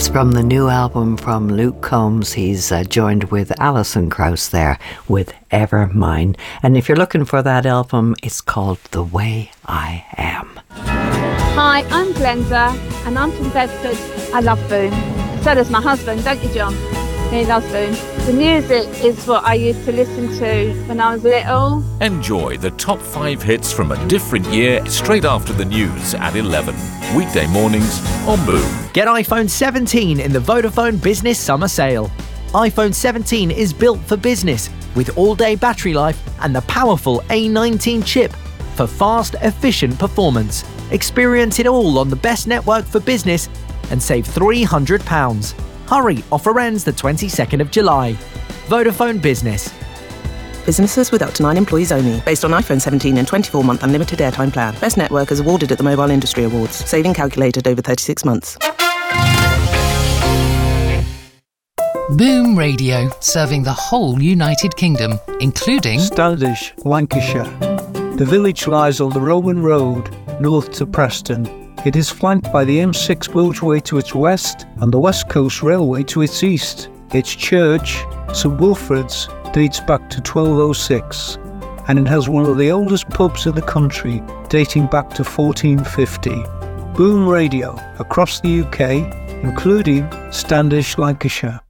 It's from the new album from Luke Combs. He's joined with Alison Krauss there with Ever Mine. And if you're looking for that album, it's called The Way I Am. Hi, I'm Glenda and I'm from Bedford. I love Boone. So does my husband, don't you, John? He loves Boone. The music is what I used to listen to when I was little. Enjoy the top 5 hits from a different year straight after the news at 11. Weekday mornings on Boom. Get iPhone 17 in the Vodafone Business Summer Sale. iPhone 17 is built for business with all-day battery life and the powerful A19 chip for fast, efficient performance. Experience it all on the best network for business and save £300. Hurry, offer ends the 22nd of July. Vodafone Business. Businesses with up to 9 employees only. Based on iPhone 17 and 24-month unlimited airtime plan. Best network is awarded at the Mobile Industry Awards. Saving calculated over 36 months. Boom Radio, serving the whole United Kingdom, including Standish, Lancashire. The village lies on the Roman Road, north to Preston. It is flanked by the M6 motorway to its west and the West Coast Railway to its east. Its church, St Wilfrid's, dates back to 1206, and it has one of the oldest pubs in the country, dating back to 1450. Boom Radio, across the UK, including Standish, Lancashire.